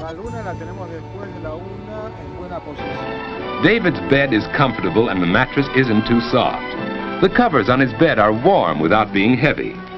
La luna la tenemos después de la 1 en buena posición. David's bed is comfortable and the mattress isn't too soft. The covers on his bed are warm without being heavy.